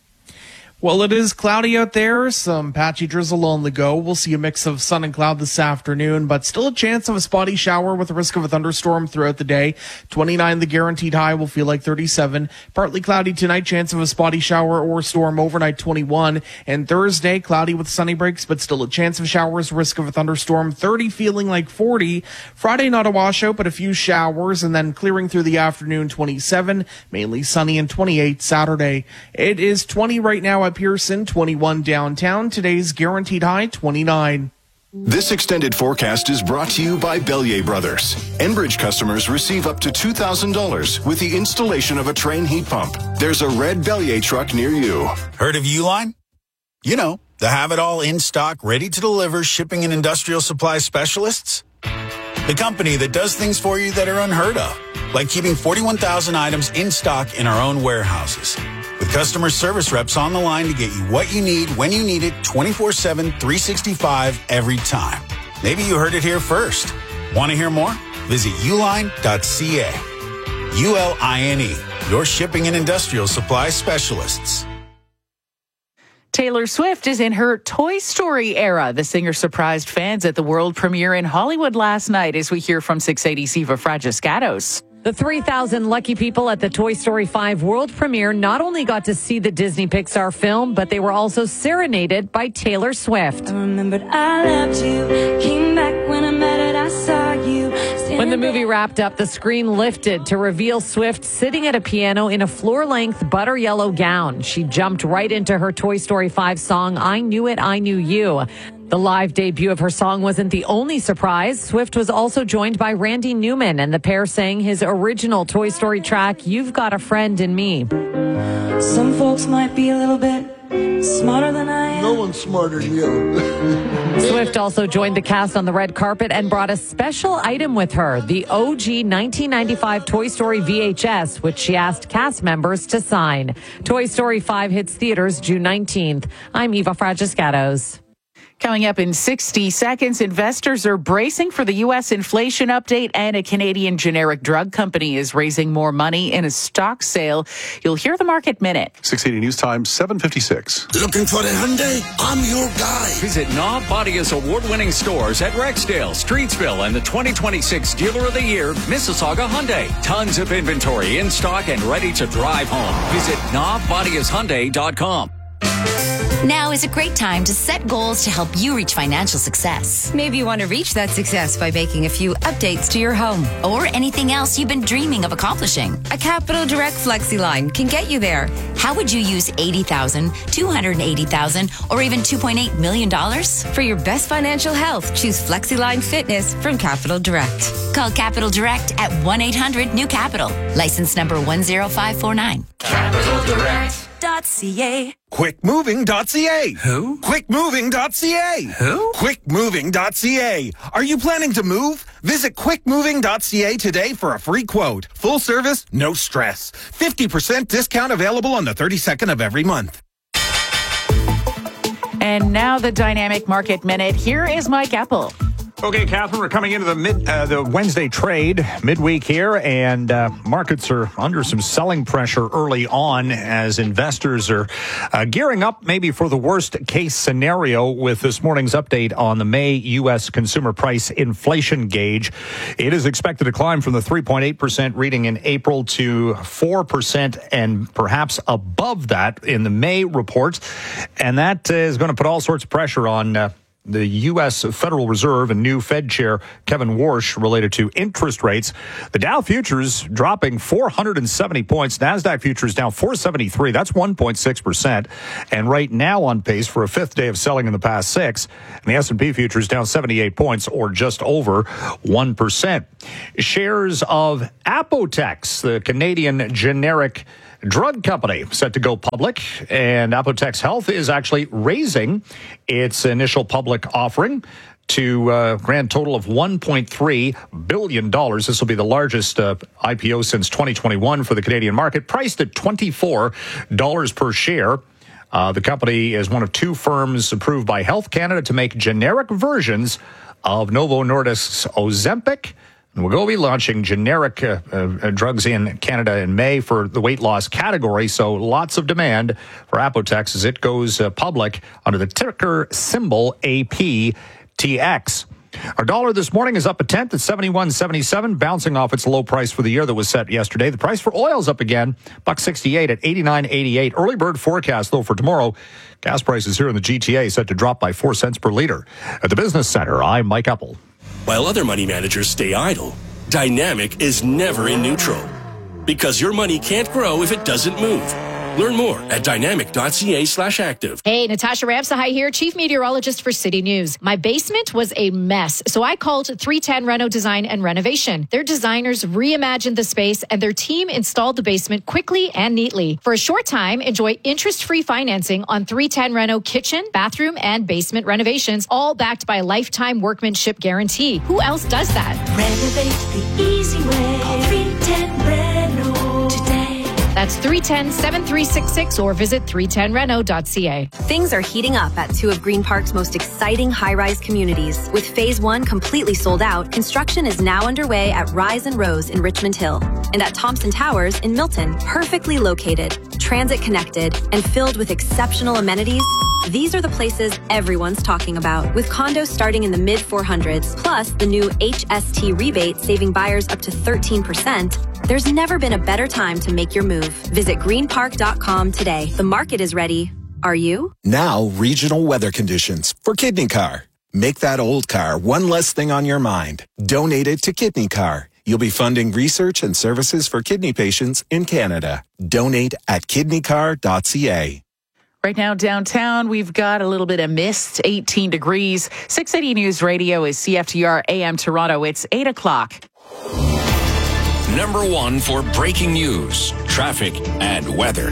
Well, it is cloudy out there, some patchy drizzle on the go. We'll see a mix of sun and cloud this afternoon, but still a chance of a spotty shower with a risk of a thunderstorm throughout the day. twenty-nine, the guaranteed high, will feel like thirty-seven. Partly cloudy tonight, chance of a spotty shower or storm overnight, twenty-one. And Thursday, cloudy with sunny breaks, but still a chance of showers, risk of a thunderstorm, thirty, feeling like forty. Friday, not a washout, but a few showers, and then clearing through the afternoon, twenty-seven. Mainly sunny, and twenty-eight Saturday. It is twenty right now at Pearson, twenty-one downtown. Today's guaranteed high, twenty-nine. This extended forecast is brought to you by Bellier Brothers. Enbridge customers receive up to two thousand dollars with the installation of a Trane heat pump. There's a red Bellier truck near you. Heard of Uline? You know, the have-it-all in stock, ready to deliver shipping and industrial supply specialists? The company that does things for you that are unheard of, like keeping forty-one thousand items in stock in our own warehouses. With customer service reps on the line to get you what you need, when you need it, twenty-four seven, three sixty-five, every time. Maybe you heard it here first. Want to hear more? Visit uline dot c a. U L I N E, your shipping and industrial supply specialists. Taylor Swift is in her Toy Story era. The singer surprised fans at the world premiere in Hollywood last night, as we hear from six eighty Siva Fragiscatos. The three thousand lucky people at the Toy Story five world premiere not only got to see the Disney Pixar film, but they were also serenaded by Taylor Swift. I remembered I loved you, came back when I met it, I saw you. When the movie wrapped up, the screen lifted to reveal Swift sitting at a piano in a floor-length butter yellow gown. She jumped right into her Toy Story five song, I Knew It, I Knew You. The live debut of her song wasn't the only surprise. Swift was also joined by Randy Newman, and the pair sang his original Toy Story track, You've Got a Friend in Me. Some folks might be a little bit smarter than I am. No one's smarter than you. Swift also joined the cast on the red carpet and brought a special item with her, the O G nineteen ninety-five Toy Story V H S, which she asked cast members to sign. Toy Story five hits theaters June nineteenth. I'm Eva Fragiscatos. Coming up in sixty seconds, investors are bracing for the U S inflation update, and a Canadian generic drug company is raising more money in a stock sale. You'll hear the Market Minute. six eighty News Time, seven fifty-six. Looking for a Hyundai? I'm your guy. Visit Knob Bodia's award-winning stores at Rexdale, Streetsville, and the twenty twenty-six Dealer of the Year, Mississauga Hyundai. Tons of inventory in stock and ready to drive home. Visit knob bodias hyundai dot com. Now is a great time to set goals to help you reach financial success. Maybe you want to reach that success by making a few updates to your home or anything else you've been dreaming of accomplishing. A Capital Direct FlexiLine can get you there. How would you use eighty thousand dollars, two hundred eighty thousand dollars, or even two point eight million dollars? For your best financial health, choose FlexiLine Fitness from Capital Direct. Call Capital Direct at one eight hundred new capital. License number one zero five four nine. Capital Direct. .ca. quick moving dot c a. Who? quick moving dot c a. Who? quick moving dot c a. Are you planning to move? Visit quick moving dot c a today for a free quote. Full service, no stress. fifty percent discount available on the thirty-second of every month. And now the Dynamic Market Minute. Here is Mike Apple. Okay, Catherine, we're coming into the mid uh, the Wednesday trade midweek here, and uh, markets are under some selling pressure early on as investors are uh, gearing up maybe for the worst case scenario with this morning's update on the May U S consumer price inflation gauge. It is expected to climb from the three point eight percent reading in April to four percent and perhaps above that in the May report, and that is going to put all sorts of pressure on uh, the U S Federal Reserve and new Fed Chair Kevin Warsh related to interest rates. The Dow futures dropping four hundred seventy points. NASDAQ futures down four seventy-three. That's one point six percent. And right now on pace for a fifth day of selling in the past six. And the S and P futures down seventy-eight points or just over one percent. Shares of Apotex, the Canadian generic drug company, set to go public, and Apotex Health is actually raising its initial public offering to a grand total of one point three billion dollars. This will be the largest uh, I P O since twenty twenty-one for the Canadian market, priced at twenty-four dollars per share. Uh, the company is one of two firms approved by Health Canada to make generic versions of Novo Nordisk's Ozempic. And we're going to be launching generic uh, uh, drugs in Canada in May for the weight loss category. So lots of demand for Apotex as it goes uh, public under the ticker symbol A P T X. Our dollar this morning is up a tenth at seventy-one seventy-seven, bouncing off its low price for the year that was set yesterday. The price for oil is up again, buck sixty-eight at eighty-nine eighty-eight. Early bird forecast, though, for tomorrow. Gas prices here in the G T A set to drop by four cents per liter. At the Business Center, I'm Mike Apple. While other money managers stay idle, Dynamic is never in neutral. Because your money can't grow if it doesn't move. Learn more at dynamic.ca slash active. Hey, Natasha Ramsahai here, Chief Meteorologist for City News. My basement was a mess, so I called three ten Reno Design and Renovation. Their designers reimagined the space, and their team installed the basement quickly and neatly. For a short time, enjoy interest-free financing on three ten Reno kitchen, bathroom, and basement renovations, all backed by a lifetime workmanship guarantee. Who else does that? Renovate the easy way. Call three ten Reno today. That's three one zero, seven three six six or visit three ten reno dot c a. Things are heating up at two of Green Park's most exciting high-rise communities. With Phase one completely sold out, construction is now underway at Rise and Rose in Richmond Hill and at Thompson Towers in Milton. Perfectly located, transit-connected, and filled with exceptional amenities, these are the places everyone's talking about. With condos starting in the mid four hundreds, plus the new H S T rebate saving buyers up to thirteen percent, there's never been a better time to make your move. Visit green park dot com today. The market is ready. Are you? Now, regional weather conditions for Kidney Car. Make that old car one less thing on your mind. Donate it to Kidney Car. You'll be funding research and services for kidney patients in Canada. Donate at kidney car dot c a. Right now downtown, we've got a little bit of mist, eighteen degrees. six eighty News Radio is C F T R A M Toronto. It's eight o'clock. Number one for breaking news, traffic, and weather.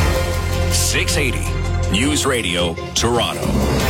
six eighty News Radio, Toronto.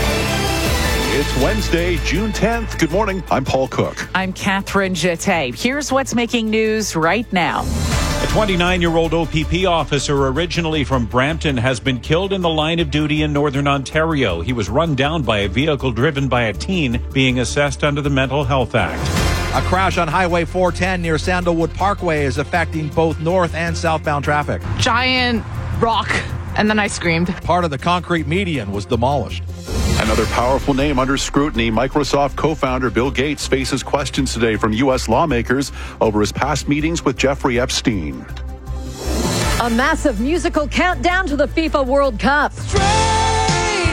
It's Wednesday, June tenth. Good morning. I'm Paul Cook. I'm Catherine Jeté. Here's what's making news right now. A twenty-nine-year-old O P P officer originally from Brampton has been killed in the line of duty in Northern Ontario. He was run down by a vehicle driven by a teen being assessed under the Mental Health Act. A crash on Highway four ten near Sandalwood Parkway is affecting both north and southbound traffic. Giant rock, and then I screamed. Part of the concrete median was demolished. Another powerful name under scrutiny. Microsoft co-founder Bill Gates faces questions today from U S lawmakers over his past meetings with Jeffrey Epstein. A massive musical countdown to the FIFA World Cup.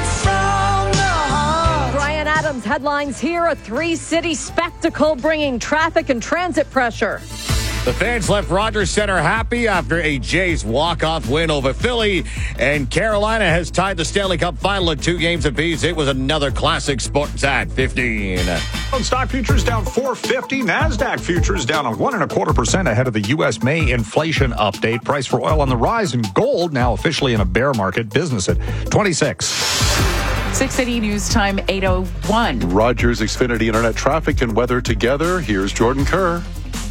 Adams headlines here. A three-city spectacle bringing traffic and transit pressure. The fans left Rogers Center happy after a Jays walk-off win over Philly. And Carolina has tied the Stanley Cup final at two games apiece. It was another classic Sportsat fifteen. Stock futures down four fifty. NASDAQ futures down a one and a quarter percent ahead of the U S May inflation update. Price for oil on the rise, and gold now officially in a bear market. Business at twenty-six. six eighty News Time, eight oh one. Rogers, Xfinity, Internet traffic and weather together. Here's Jordan Kerr.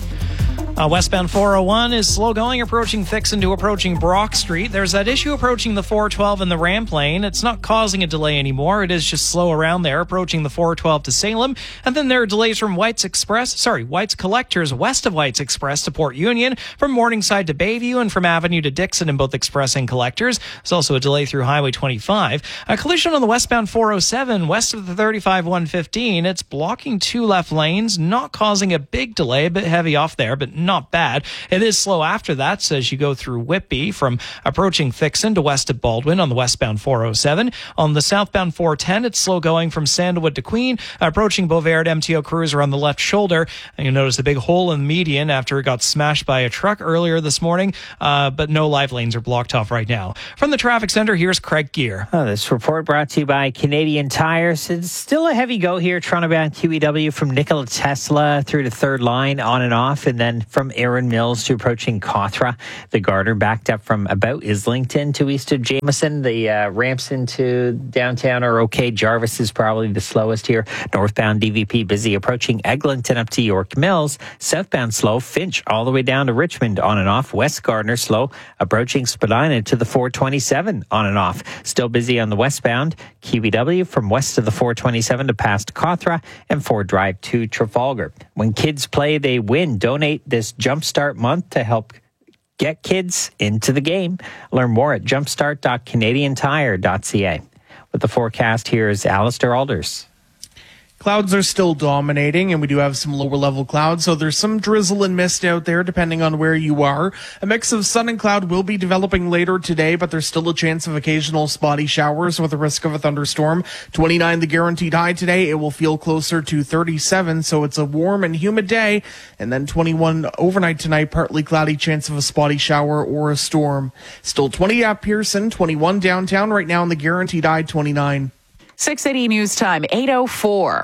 Uh, westbound four oh one is slow going, approaching Thixon to approaching Brock Street. There's that issue approaching the four twelve in the ramp lane. It's not causing a delay anymore. It is just slow around there, approaching the four twelve to Salem. And then there are delays from White's Express, sorry, White's Collectors west of White's Express to Port Union, from Morningside to Bayview, and from Avenue to Dixon in both Express and Collectors. There's also a delay through Highway twenty-five. A collision on the westbound four oh seven west of the thirty-five one fifteen. It's blocking two left lanes, not causing a big delay, a bit heavy off there, but not bad. It is slow after that, so as you go through Whitby from approaching Thixon to west of Baldwin on the westbound four oh seven. On the southbound four ten, it's slow going from Sandalwood to Queen, approaching Beauvais M T O Cruiser on the left shoulder. And you'll notice a big hole in the median after it got smashed by a truck earlier this morning, uh, but no live lanes are blocked off right now. From the traffic center, here's Craig Gear. Oh, this report brought to you by Canadian Tires. It's still a heavy go here. Toronto bound Q E W from Nikola Tesla through to third line on and off, and then from Erin Mills to approaching Cawthra. The Garter backed up from about Islington to east of Jameson. The uh, ramps into downtown are okay. Jarvis is probably the slowest here. Northbound D V P busy approaching Eglinton up to York Mills. Southbound slow. Finch all the way down to Richmond on and off. West Gardner slow approaching Spadina to the four twenty-seven on and off. Still busy on the westbound Q E W from west of the four twenty-seven to past Cawthra and Ford Drive to Trafalgar. When kids play, they win. Donate this Jumpstart month to help get kids into the game. Learn more at jumpstart dot canadian tire dot c a. With the forecast, here is Alistair Alders. Clouds are still dominating, and we do have some lower level clouds, so there's some drizzle and mist out there depending on where you are. A mix of sun and cloud will be developing later today, but there's still a chance of occasional spotty showers with a risk of a thunderstorm. twenty-nine the guaranteed high today. It will feel closer to thirty-seven, so it's a warm and humid day. And then twenty-one overnight tonight, partly cloudy, chance of a spotty shower or a storm. Still twenty at Pearson, twenty-one downtown right now, and the guaranteed high twenty-nine. six eighty News Time, eight oh four.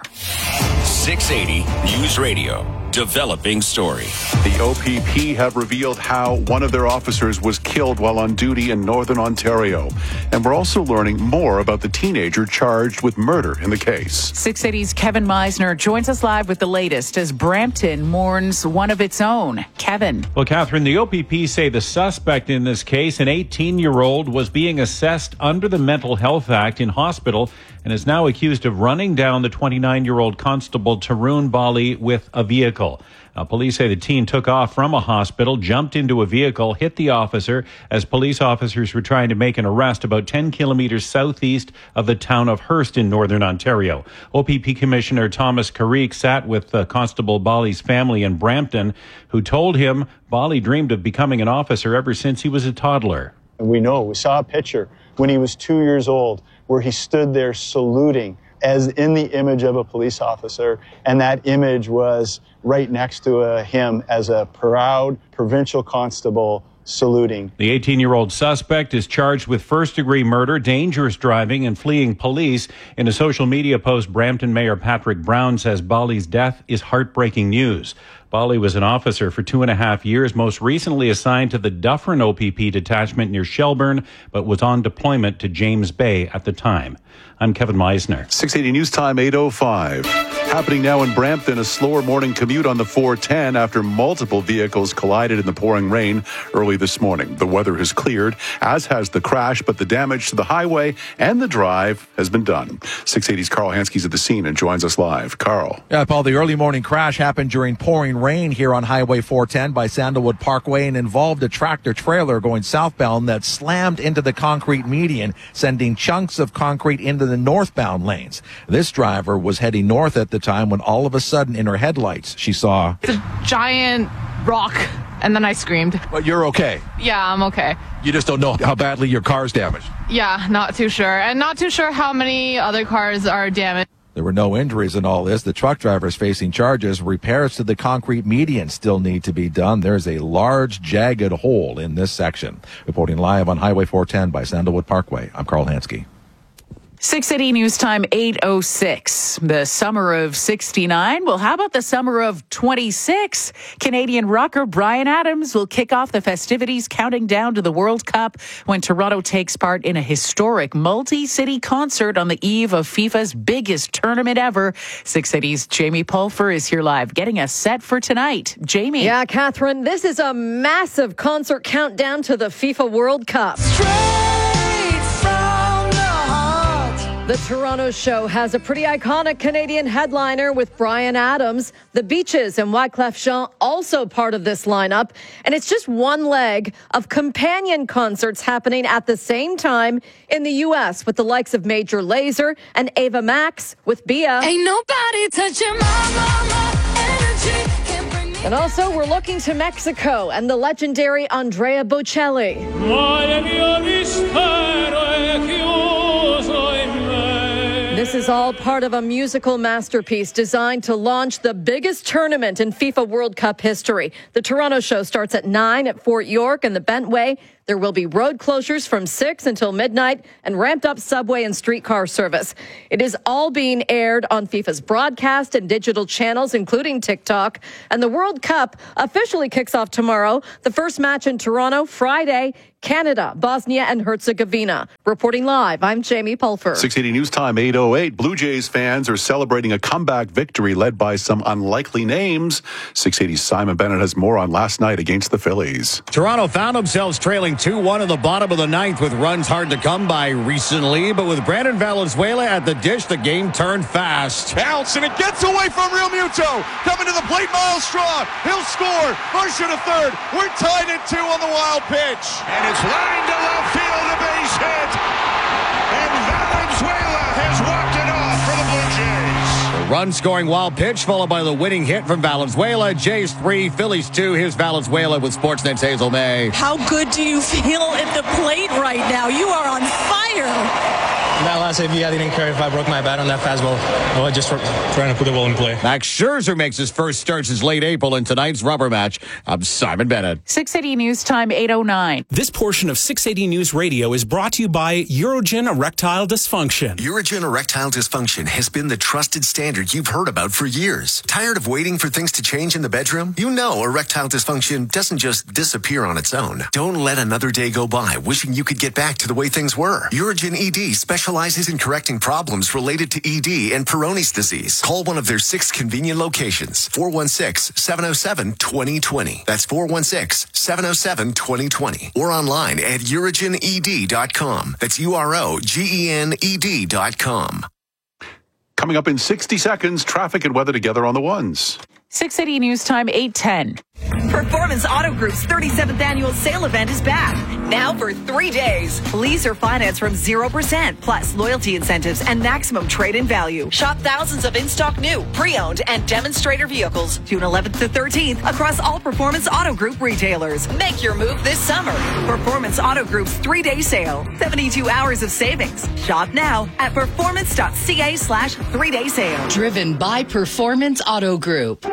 six eighty News Radio. Developing story. The O P P have revealed how one of their officers was killed while on duty in Northern Ontario. And we're also learning more about the teenager charged with murder in the case. six eighty's Kevin Meisner joins us live with the latest as Brampton mourns one of its own. Kevin. Well, Catherine, the O P P say the suspect in this case, an eighteen-year-old, was being assessed under the Mental Health Act in hospital and is now accused of running down the twenty-nine-year-old Constable Tarun Bali with a vehicle. Uh, police say the teen took off from a hospital, jumped into a vehicle, hit the officer as police officers were trying to make an arrest about ten kilometers southeast of the town of Hearst in Northern Ontario. O P P Commissioner Thomas Carrick sat with uh, Constable Bali's family in Brampton, who told him Bali dreamed of becoming an officer ever since he was a toddler. We know, we saw a picture when he was two years old where he stood there saluting as in the image of a police officer, and that image was right next to uh, him as a proud provincial constable saluting. The eighteen-year-old suspect is charged with first-degree murder, dangerous driving, and fleeing police. In a social media post, Brampton Mayor Patrick Brown says Bali's death is heartbreaking news. Bali was an officer for two and a half years, most recently assigned to the Dufferin O P P detachment near Shelburne, but was on deployment to James Bay at the time. I'm Kevin Meisner. six eighty News Time, eight oh five. Happening now in Brampton, a slower morning commute on the four ten after multiple vehicles collided in the pouring rain early this morning. The weather has cleared, as has the crash, but the damage to the highway and the drive has been done. six eighty's Carl Hansky's at the scene and joins us live. Carl. Yeah, Paul, the early morning crash happened during pouring rain here on Highway four ten by Sandalwood Parkway and involved a tractor trailer going southbound that slammed into the concrete median, sending chunks of concrete into the northbound lanes. This driver was heading north at the time when all of a sudden in her headlights she saw It's a giant rock, and then I screamed. But you're okay. Yeah, I'm okay. You just don't know how badly your car's damaged. Yeah, not too sure. And not too sure how many other cars are damaged. There were no injuries in all this. The truck driver is facing charges. Repairs to the concrete median still need to be done. There's a large, jagged hole in this section. Reporting live on Highway four ten by Sandalwood Parkway, I'm Carl Hansky. six eighty News Time, eight oh six. The summer of sixty-nine. Well, how about the summer of twenty-six? Canadian rocker Bryan Adams will kick off the festivities counting down to the World Cup when Toronto takes part in a historic multi-city concert on the eve of FIFA's biggest tournament ever. six eighty's Jamie Pulfer is here live, getting us set for tonight. Jamie. Yeah, Catherine, this is a massive concert countdown to the FIFA World Cup. The Toronto show has a pretty iconic Canadian headliner with Bryan Adams. The Beaches and Wyclef Jean also part of this lineup. And it's just one leg of companion concerts happening at the same time in the U S with the likes of Major Lazer and Ava Max with Bia. Ain't nobody touching my, my, my energy. Can't bring me And also we're looking to Mexico and the legendary Andrea Bocelli. This is all part of a musical masterpiece designed to launch the biggest tournament in FIFA World Cup history. The Toronto show starts at nine at Fort York and the Bentway. There will be road closures from six until midnight and ramped up subway and streetcar service. It is all being aired on FIFA's broadcast and digital channels, including TikTok. And the World Cup officially kicks off tomorrow. The first match in Toronto, Friday, Canada, Bosnia and Herzegovina. Reporting live, I'm Jamie Pulfer. six eighty News Time, eight oh eight. Blue Jays fans are celebrating a comeback victory led by some unlikely names. six eighty's Simon Bennett has more on last night against the Phillies. Toronto found themselves trailing two one in the bottom of the ninth with runs hard to come by recently, but with Brandon Valenzuela at the dish, the game turned fast. Bounce, and it gets away from Real Muto. Coming to the plate, Miles Straw. He'll score. Marcia to third. We're tied at two on the wild pitch. And it's lined to left field, a base hit. And Valenzuela has walked it off for the Blue Jays. The run-scoring wild pitch followed by the winning hit from Valenzuela. Jays three, Phillies two. Here's Valenzuela with Sportsnet's Hazel May. How good do you feel at the plate right now? You are on fire. That last A B, I didn't care if I broke my bat on that fastball. I was just trying to put the ball in play. Max Scherzer makes his first start since late April in tonight's rubber match. I'm Simon Bennett. six eighty News Time, eight oh nine. This portion of six eighty News Radio is brought to you by Urogen Erectile Dysfunction. Urogen Erectile Dysfunction has been the trusted standard you've heard about for years. Tired of waiting for things to change in the bedroom? You know erectile dysfunction doesn't just disappear on its own. Don't let another day go by wishing you could get back to the way things were. Urogen E D specializes in correcting problems related to E D and Peyronie's disease. Call one of their six convenient locations. four one six, seven oh seven, two oh two oh. That's four one six, seven oh seven, two oh two oh. Or online at urogen e d dot com. That's U R O G E N E D dot com. Coming up in sixty seconds, traffic and weather together on the ones. six eighty News Time, eight ten. Performance Auto Group's thirty-seventh annual sale event is back. Now for three days. Lease or finance from zero percent, plus loyalty incentives and maximum trade-in value. Shop thousands of in-stock new, pre-owned, and demonstrator vehicles June eleventh to thirteenth across all Performance Auto Group retailers. Make your move this summer. Performance Auto Group's three-day sale. seventy-two hours of savings. Shop now at performance.ca slash three-day sale. Driven by Performance Auto Group.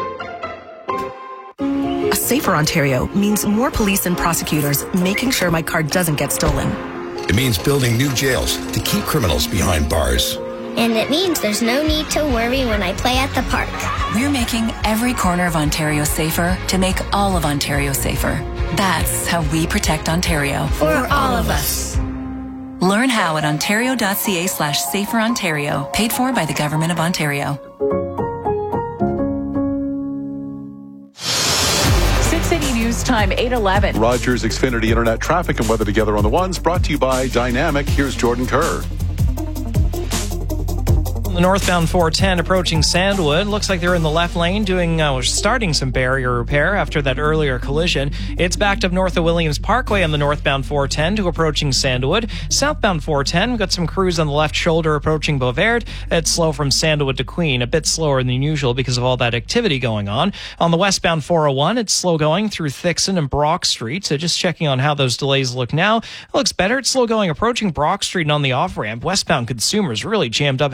A safer Ontario means more police and prosecutors making sure my car doesn't get stolen. It means building new jails to keep criminals behind bars. And it means there's no need to worry when I play at the park. We're making every corner of Ontario safer to make all of Ontario safer. That's how we protect Ontario. For all of us. Learn how at ontario.ca slash safer Ontario. Paid for by the Government of Ontario. City News Time, eight eleven. Rogers Xfinity Internet traffic and weather together on the ones, brought to you by Dynamic. Here's Jordan Kerr. The northbound four ten approaching Sandwood. Looks like they're in the left lane doing, uh, starting some barrier repair after that earlier collision. It's backed up north of Williams Parkway on the northbound four ten to approaching Sandwood. Southbound four ten, we've got some crews on the left shoulder approaching Beauvert. It's slow from Sandwood to Queen, a bit slower than usual because of all that activity going on. On the westbound four oh one, it's slow going through Thixon and Brock Street. So just checking on how those delays look now. It looks better. It's slow going approaching Brock Street and on the off-ramp. Westbound consumers really jammed up heading to Brock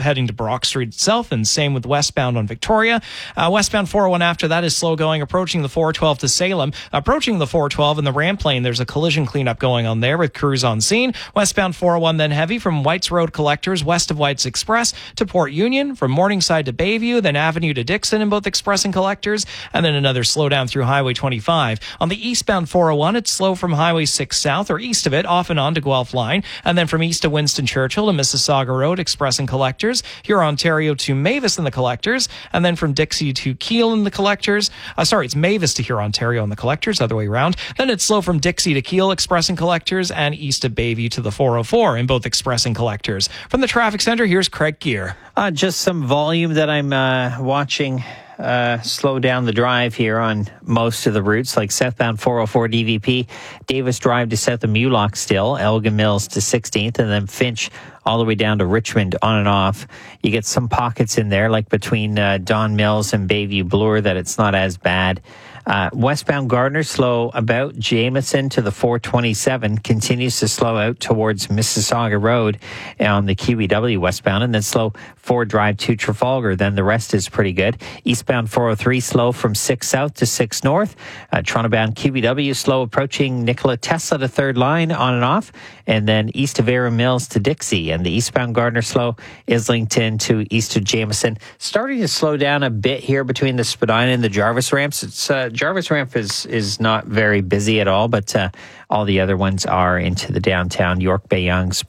Brock Street itself, and same with westbound on Victoria. Uh, westbound four oh one after that is slow going, approaching the four twelve to Salem. Approaching the four twelve in the Ramplane, there's a collision cleanup going on there with crews on scene. Westbound four oh one then heavy from Whites Road Collectors west of Whites Express to Port Union, from Morningside to Bayview, then Avenue to Dixon in both Express and Collectors, and then another slowdown through Highway twenty-five. On the eastbound four oh one, it's slow from Highway six south or east of it, off and on to Guelph Line, and then from east to Winston Churchill to Mississauga Road, Express and Collectors, here Ontario to Mavis and the Collectors, and then from Dixie to Keele in the Collectors. Uh, sorry, it's Mavis to here Ontario and the Collectors, other way around. Then it's slow from Dixie to Keele, Express and Collectors, and east of Bayview to the four oh four in both Express and Collectors. From the traffic center, here's Craig Gear. Uh, just some volume that I'm uh, watching uh, slow down the drive here on most of the routes, like southbound four oh four D V P, Davis Drive to south of Mulock still, Elgin Mills to sixteenth, and then Finch all the way down to Richmond on and off. You get some pockets in there, like between uh, Don Mills and Bayview Bloor, that it's not as bad. Uh, westbound Gardner slow about Jameson to the four twenty-seven, continues to slow out towards Mississauga Road on the Q E W westbound, and then slow Ford Drive to Trafalgar. Then the rest is pretty good. Eastbound four oh three slow from six south to six north. Uh, Toronto bound Q E W slow approaching Nikola Tesla to third line on and off, and then east of Erin Mills to Dixie. And the eastbound Gardner slow Islington to east of Jameson. Starting to slow down a bit here between the Spadina and the Jarvis ramps. It's uh, Jarvis ramp is is not very busy at all, but uh, all the other ones are into the downtown York Bay Youngs